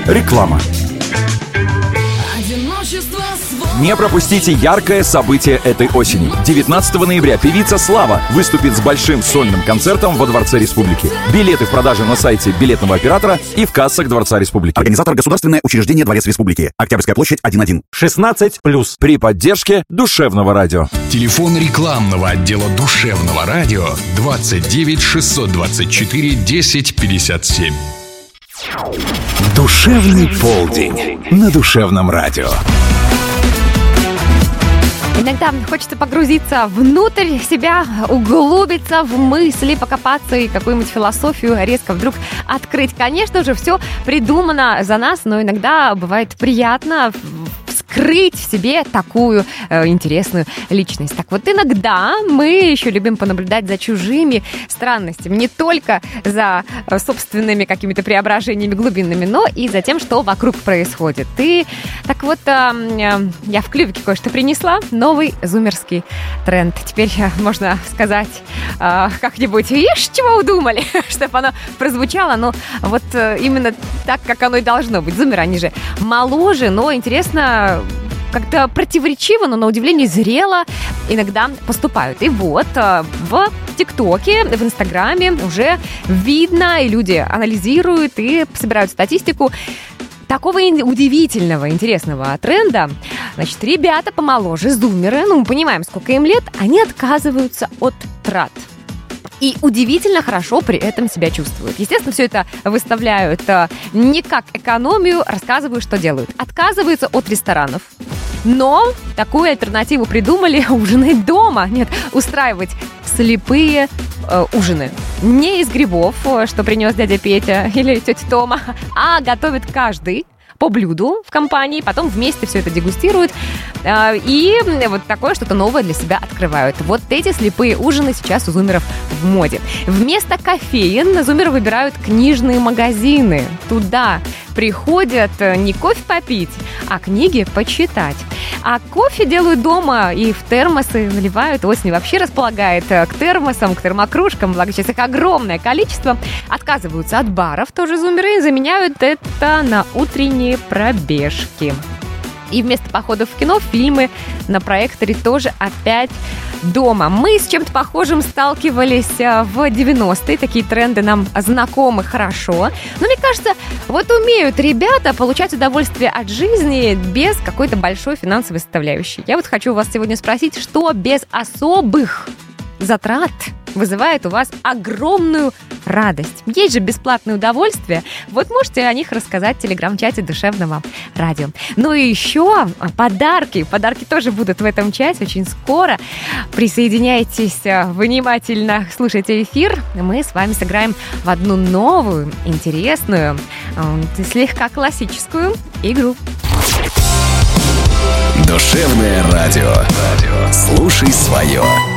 Реклама. Не пропустите яркое событие этой осени. 19 ноября певица Слава выступит с большим сольным концертом во Дворце Республики. Билеты в продаже на сайте билетного оператора и в кассах Дворца Республики. Организатор — Государственное учреждение «Дворец Республики». Октябрьская площадь, 1-1. 16+. При поддержке Душевного радио. Телефон рекламного отдела Душевного радио 29 624 10 57. Душевный полдень на Душевном радио. Иногда хочется погрузиться внутрь себя, углубиться в мысли, покопаться и какую-нибудь философию резко вдруг открыть. Конечно же, все придумано за нас, но иногда бывает приятно вскрыть в себе такую интересную личность. Так вот, иногда мы еще любим понаблюдать за чужими странностями, не только за собственными какими-то преображениями глубинными, но и за тем, что вокруг происходит. И так вот, я в клювике кое-что принесла, новый зумерский тренд. Теперь можно сказать как-нибудь, ишь, чего удумали, чтобы оно прозвучало, но вот именно так, как оно и должно быть. Зумеры, они же моложе, но интересно, как-то противоречиво, но на удивление зрело иногда поступают. И вот в ТикТоке, в Инстаграме уже видно, и люди анализируют и собирают статистику такого удивительного, интересного тренда. Значит, ребята помоложе, зумеры, ну, мы понимаем, сколько им лет, они отказываются от трат. И удивительно хорошо при этом себя чувствуют. Естественно, все это выставляют не как экономию, рассказывают, что делают. Отказываются от ресторанов. Но такую альтернативу придумали: ужинать дома. Нет, устраивать слепые ужины. Не из грибов, что принес дядя Петя или тетя Тома, а готовит каждый по блюду в компании, потом вместе все это дегустируют и вот такое что-то новое для себя открывают. Вот эти слепые ужины сейчас у зумеров в моде. Вместо кофеин зумеры выбирают книжные магазины. Туда приходят не кофе попить, а книги почитать. А кофе делают дома и в термосы наливают. Осень вообще располагает к термосам, к термокружкам, благо сейчас их огромное количество. Отказываются от баров тоже зумеры и заменяют это на утренние пробежки. И вместо походов в кино фильмы на проекторе тоже опять дома. Мы с чем-то похожим сталкивались в 90-е. Такие тренды нам знакомы хорошо. Но мне кажется, вот умеют ребята получать удовольствие от жизни без какой-то большой финансовой составляющей. Я вот хочу у вас сегодня спросить, что без особых затрат вызывает у вас огромную радость. Есть же бесплатные удовольствия. Вот можете о них рассказать в телеграм-чате Душевного радио. Ну и еще подарки. Подарки тоже будут в этом чате очень скоро. Присоединяйтесь внимательно, слушайте эфир. Мы с вами сыграем в одну новую, интересную, слегка классическую игру. Душевное радио. Слушай свое.